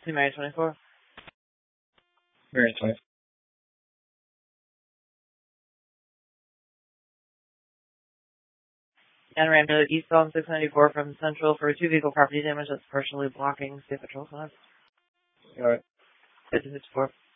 Mary 24. Mary 24. And Randall eastbound 694 from Central for 2-vehicle property damage that's partially blocking State Patrol signs. Alright. 54.